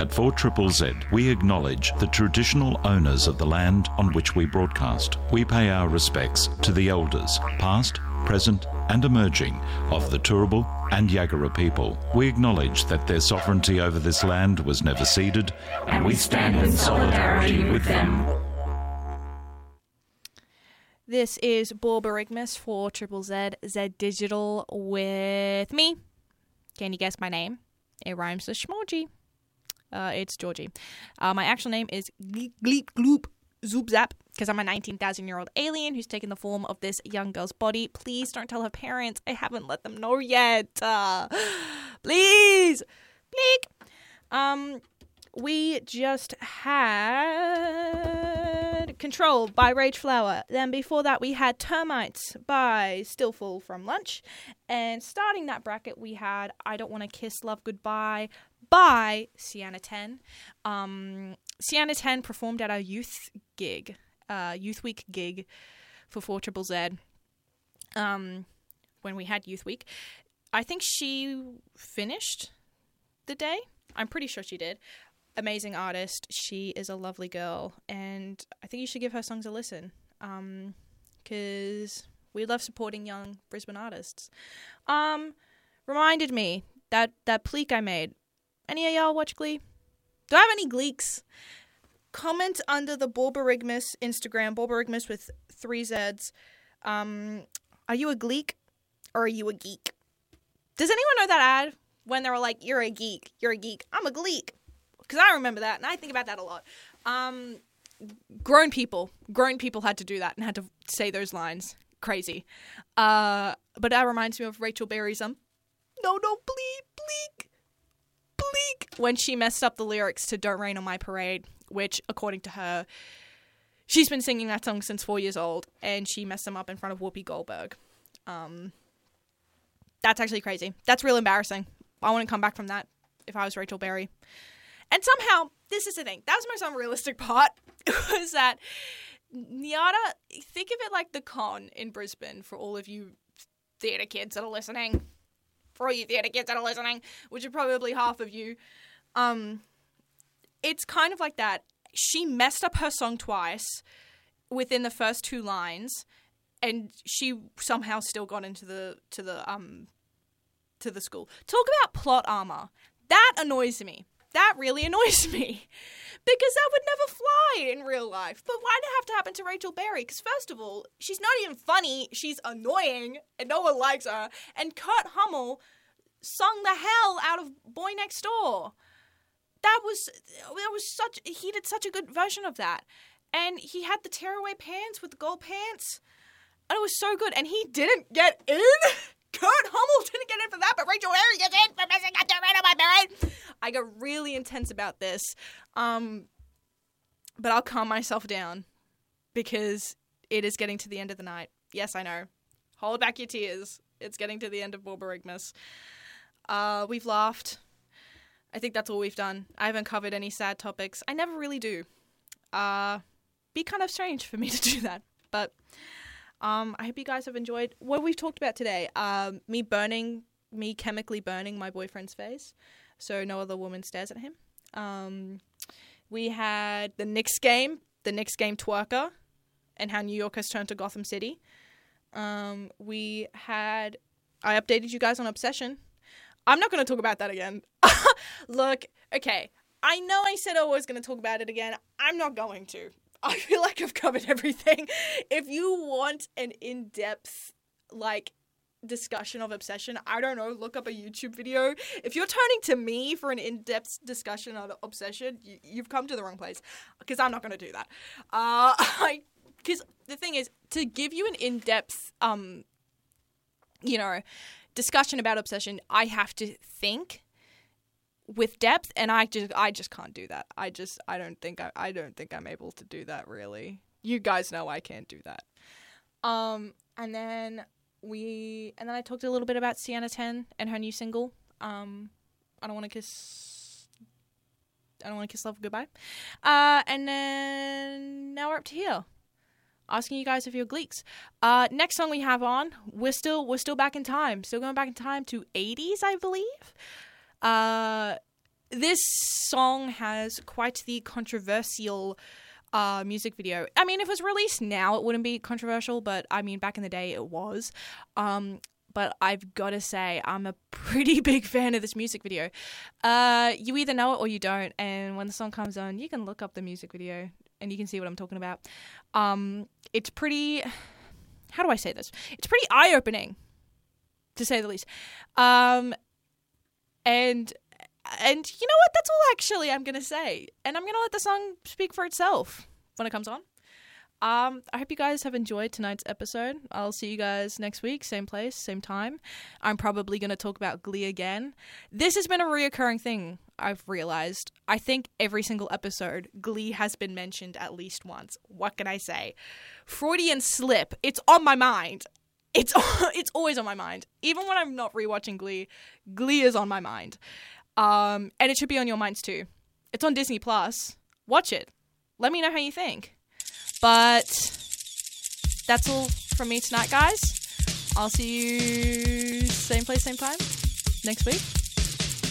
At 4ZZZ, we acknowledge the traditional owners of the land on which we broadcast. We pay our respects to the elders, past, present and emerging, of the Turrbal and Yagara people. We acknowledge that their sovereignty over this land was never ceded, and we stand in solidarity with them. This is Borborygmus for ZZZ Z Digital with me. Can you guess my name? It rhymes with Schmorgy. It's Georgie. My actual name is Gleep Gloop Zoop Zap, because I'm a 19,000-year-old alien who's taken the form of this young girl's body. Please don't tell her parents. I haven't let them know yet. Please. Bleak. We just had Control by Rage Flower. Then before that we had Termites by Stillful from Lunch. And starting that bracket we had I Don't Want to Kiss Love Goodbye by Sienna 10. Sienna 10 performed at our youth gig, Youth Week gig for 4ZZZ when we had Youth Week. I think she finished the day. I'm pretty sure she did. Amazing artist. She is a lovely girl, and I think you should give her songs a listen, because we love supporting young Brisbane artists. Reminded me that Pleek I made. Any of y'all watch Glee? Do I have any Gleeks? Comment under the Borborygmus Instagram, Borborygmus with 3 Zs. Are you a Gleek or are you a geek? Does anyone know that ad when they were like, you're a geek, you're a geek? I'm a Gleek. Because I remember that, and I think about that a lot. Grown people had to do that and had to say those lines. Crazy. But that reminds me of Rachel Berry's no, bleak. When she messed up the lyrics to Don't Rain on My Parade, which, according to her, she's been singing that song since 4 years old, and she messed them up in front of Whoopi Goldberg. That's actually crazy. That's real embarrassing. I wouldn't come back from that if I was Rachel Berry. And somehow, this is the thing. That was the most unrealistic part, was that Nyada, think of it like the Con in Brisbane, for all of you theatre kids that are listening. Which are probably half of you. It's kind of like that. She messed up her song twice within the first 2 lines, and she somehow still got into the school. Talk about plot armor. That annoys me. That really annoys me. Because that would never fly in real life. But why did it have to happen to Rachel Berry? Because first of all, she's not even funny. She's annoying, and no one likes her. And Kurt Hummel sung the hell out of Boy Next Door. He did such a good version of that. And he had the tearaway pants with the gold pants. And it was so good. And he didn't get in. Kurt Hummel didn't get in for that, but Rachel Berry gets in for messing up the right on my parade. I got really intense about this. But I'll calm myself down because it is getting to the end of the night. Yes, I know. Hold back your tears. It's getting to the end of Borborygmus. We've laughed. I think that's all we've done. I haven't covered any sad topics. I never really do. Be kind of strange for me to do that. But I hope you guys have enjoyed what we've talked about today. Me chemically burning my boyfriend's face so no other woman stares at him. We had the Knicks game twerker, and how New York has turned to Gotham City. I updated you guys on Obsession. I'm not going to talk about that again. Look, okay, I know I said I was going to talk about it again. I'm not going to. I feel like I've covered everything. If you want an in-depth, discussion of Obsession, I don't know, look up a YouTube video. If you're turning to me for an in-depth discussion on Obsession, you've come to the wrong place, because I'm not going to do that. Because the thing is, to give you an in-depth, discussion about Obsession, I have to think with depth, and I just can't do that. I don't think I'm able to do that, really. You guys know I can't do that. And then I talked a little bit about Sienna 10 and her new single. I don't want to kiss love goodbye. And then now we're up to here, asking you guys if you're Gleeks. Next song we have on, we're still back in time. Still going back in time to 80s, I believe. this song has quite the controversial music video. I mean, if it was released now, it wouldn't be controversial, but I mean, back in the day, it was. But I've got to say, I'm a pretty big fan of this music video. You either know it or you don't, and when the song comes on, you can look up the music video, and you can see what I'm talking about. It's pretty... How do I say this? It's pretty eye-opening, to say the least. And you know what? That's all actually I'm going to say. And I'm going to let the song speak for itself when it comes on. I hope you guys have enjoyed tonight's episode. I'll see you guys next week, same place, same time. I'm probably going to talk about Glee again. This has been a reoccurring thing, I've realized. I think every single episode, Glee has been mentioned at least once. What can I say? Freudian slip. It's on my mind. It's always on my mind. Even when I'm not rewatching Glee, Glee is on my mind. And it should be on your minds too. It's on Disney Plus. Watch it. Let me know how you think. But that's all from me tonight, guys. I'll see you same place, same time next week.